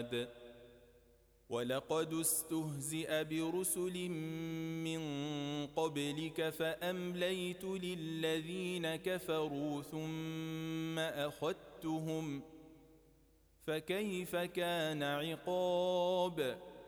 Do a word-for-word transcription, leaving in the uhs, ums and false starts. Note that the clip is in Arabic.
عاد ولقد استهزئ برسل من قبلك فأمليت للذين كفروا ثم أخذتهم فكيف كان عقاب